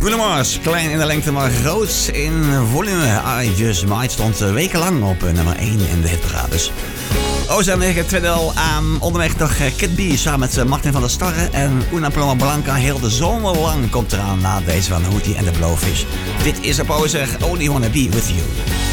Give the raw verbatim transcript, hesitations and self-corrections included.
Bruno Mars, klein in de lengte, maar groot in volume. I Just Might stond wekenlang op nummer één in de hitparades. Oh, zijn we het tweede al aan onderweg door Kid B samen met Martin van der Starre en Una Paloma Blanca. Heel de zomer lang komt eraan na deze van Hootie and the Blowfish. Dit is de pauze, Only Wanna Be With You.